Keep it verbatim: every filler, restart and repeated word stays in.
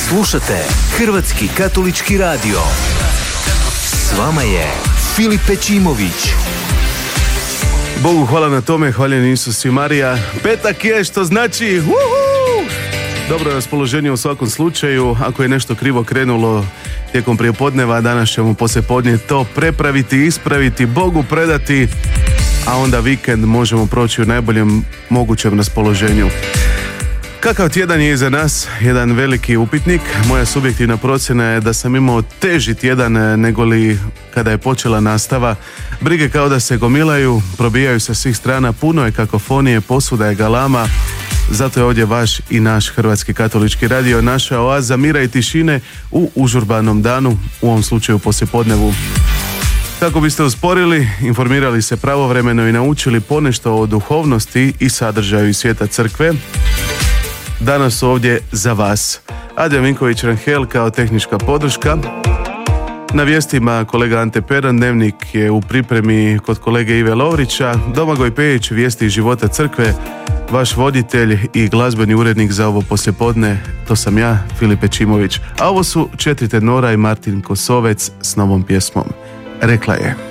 Slušate Hrvatski katolički radio. S vama je Filip Pečimović. Bogu hvala na tome, hvaljen Isus i Marija. Petak je, što znači uhu! Dobro raspoloženje u svakom slučaju. Ako je nešto krivo krenulo tijekom prijepodneva, danas ćemo poslijepodne to prepraviti, ispraviti, Bogu predati, a onda vikend možemo proći u najboljem mogućem raspoloženju. Kakav tjedan je iza nas? Jedan veliki upitnik. Moja subjektivna procjena je da sam imao teži tjedan nego li kada je počela nastava. Brige kao da se gomilaju, probijaju sa svih strana, puno je kakofonije, posuda je galama. Zato je ovdje vaš i naš Hrvatski katolički radio, naša oaza mira i tišine u užurbanom danu, u ovom slučaju poslijepodnevu. Kako biste usporili, informirali se pravovremeno i naučili ponešto o duhovnosti i sadržaju svijeta crkve, danas ovdje za vas Adrian Vinković Ranhel kao tehnička podrška. Na vijestima kolega Ante Peran, dnevnik je u pripremi kod kolege Ive Lovrića, Domagoj Pejić, vijesti iz života crkve, vaš voditelj i glazbeni urednik za ovo poslijepodne, to sam ja, Filip Pečimović. A ovo su četiri tenora i Martin Kosovec s novom pjesmom. Rekla je.